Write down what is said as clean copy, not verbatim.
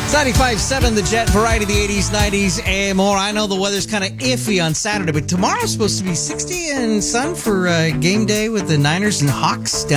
It's 95.7 The Jet, variety of the 80s, 90s, and more. I know the weather's kind of iffy on Saturday, but tomorrow's supposed to be 60 and sun for game day with the Niners and Hawks down